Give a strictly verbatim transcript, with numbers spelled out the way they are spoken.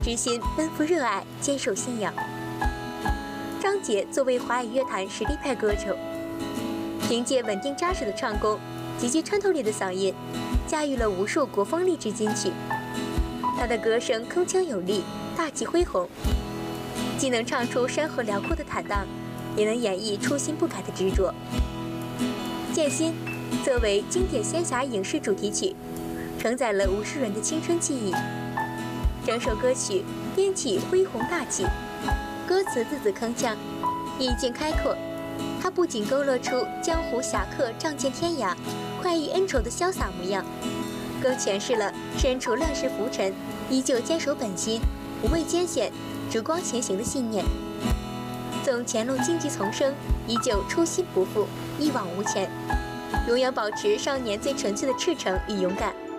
知心奔赴热爱，坚守信仰。张杰作为华语乐坛实力派歌手，凭借稳定扎实的唱功、极具穿透力的嗓音，驾驭了无数国风励志金曲。他的歌声铿锵有力，大气恢宏，既能唱出山河辽阔的坦荡，也能演绎初心不改的执着。《剑心》作为经典仙侠影视主题曲，承载了无数人的青春记忆。整首歌曲编曲恢宏大气，歌词字字铿锵，意境开阔。它不仅勾勒出江湖侠客仗剑天涯、快意恩仇的潇洒模样，更诠释了身处乱世浮沉，依旧坚守本心、不畏艰险、烛光前行的信念。纵前路荆棘丛生，依旧初心不负，一往无前，永远保持少年最纯粹的赤诚与勇敢。